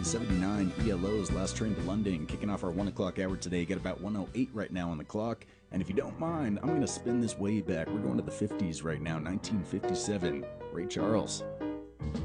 1979, ELO's Last Train to London, kicking off our 1 o'clock hour today. Got about 1:08 right now on the clock. And if you don't mind, I'm going to spin this way back. We're going to the 50s right now, 1957. Ray Charles.